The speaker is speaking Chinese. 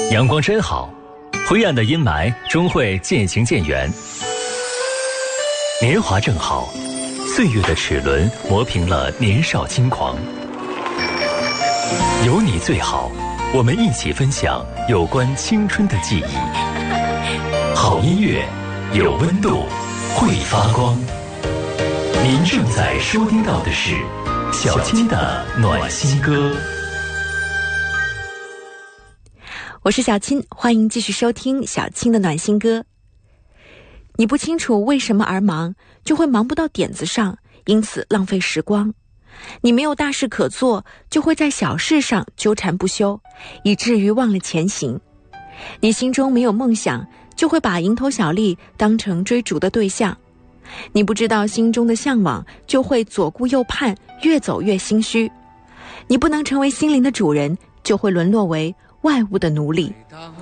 阳光真好，灰暗的阴霾终会渐行渐远。年华正好，岁月的齿轮磨平了年少轻狂。有你最好，我们一起分享有关青春的记忆。好音乐，有温度，会发光。您正在收听到的是小青的暖心歌。 我是小青，欢迎继续收听小青的暖心歌。你不清楚为什么而忙，就会忙不到点子上，因此浪费时光。你没有大事可做，就会在小事上纠缠不休，以至于忘了前行。你心中没有梦想，就会把蝇头小利当成追逐的对象。你不知道心中的向往，就会左顾右盼，越走越心虚。你不能成为心灵的主人，就会沦落为外物的奴隶。